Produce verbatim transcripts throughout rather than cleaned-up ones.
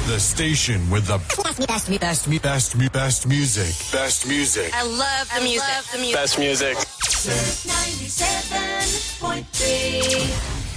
The station with the best, best, best, best, best music. Best music. I love the I music. Love the music. Best music. ninety-seven point three.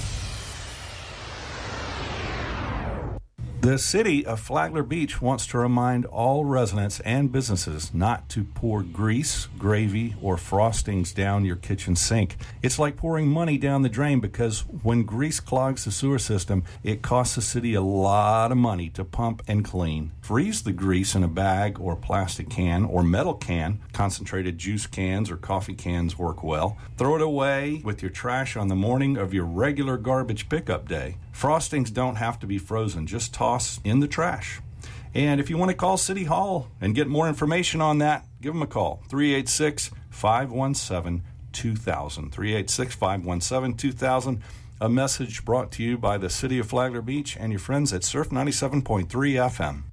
The city of Flagler Beach wants to remind all residents and businesses not to pour grease, gravy, or frostings down your kitchen sink. It's like pouring money down the drain because when grease clogs the sewer system, it costs the city a lot of money to pump and clean. Freeze the grease in a bag or plastic can or metal can. Concentrated juice cans or coffee cans work well. Throw it away with your trash on the morning of your regular garbage pickup day. Frostings don't have to be frozen. Just toss in the trash. And if you want to call City Hall and get more information on that, give them a call. three eight six, five one seven, two thousand. three eight six, five one seven, two thousand. A message brought to you by the City of Flagler Beach and your friends at Surf ninety-seven point three F M.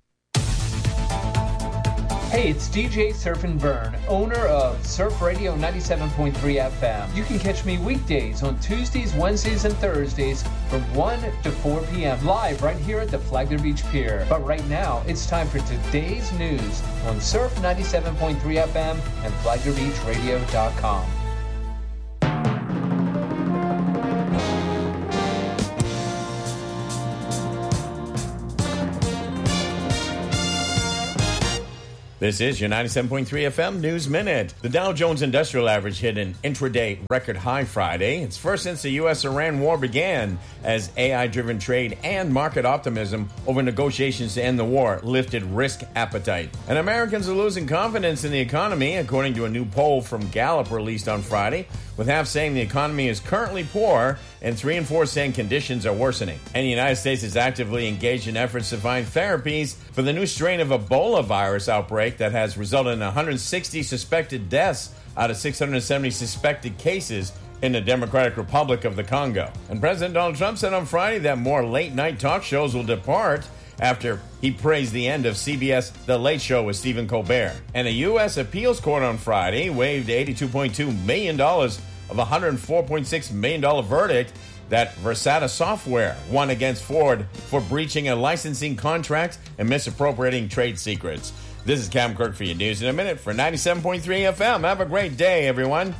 Hey, it's D J Surfin' Vern, owner of Surf Radio ninety-seven point three F M. You can catch me weekdays on Tuesdays, Wednesdays, and Thursdays from one to four p.m. live right here at the Flagler Beach Pier. But right now, it's time for today's news on Surf ninety-seven point three F M and Flagler Beach Radio dot com. This is your ninety-seven point three F M News Minute. The Dow Jones Industrial Average hit an intraday record high Friday. It's first since the U S Iran war began, as A I-driven trade and market optimism over negotiations to end the war lifted risk appetite. And Americans are losing confidence in the economy, according to a new poll from Gallup released on Friday, with half saying the economy is currently poor and three in four saying conditions are worsening. And the United States is actively engaged in efforts to find therapies for the new strain of Ebola virus outbreak that has resulted in one hundred sixty suspected deaths out of six hundred seventy suspected cases in the Democratic Republic of the Congo. And President Donald Trump said on Friday that more late-night talk shows will depart after he praised the end of C B S The Late Show with Stephen Colbert. And a U S appeals court on Friday waived eighty-two point two million dollars of a one hundred four point six million dollars verdict that Versata Software won against Ford for breaching a licensing contract and misappropriating trade secrets. This is Cam Kirk for your news in a minute for ninety-seven point three F M. Have a great day, everyone.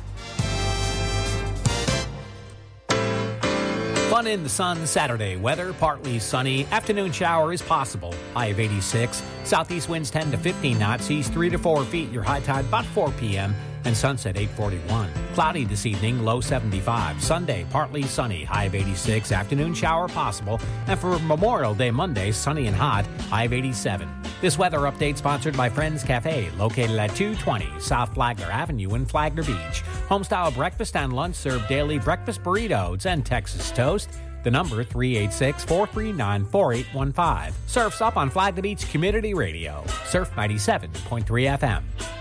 Fun in the sun Saturday. Weather partly sunny. Afternoon shower is possible. High of eighty-six. Southeast winds ten to fifteen knots. Seas three to four feet. Your high tide about four p.m. and sunset eight forty-one. Cloudy this evening, low seventy-five. Sunday, partly sunny, high of eighty-six. Afternoon shower possible. And for Memorial Day Monday, sunny and hot, high of eighty-seven. This weather update sponsored by Friends Cafe, located at two twenty South Flagler Avenue in Flagler Beach. Homestyle breakfast and lunch serve daily breakfast burritos and Texas toast. The number three eight six, four three nine, four eight one five. Surf's up on Flagler Beach Community Radio. Surf ninety-seven point three F M.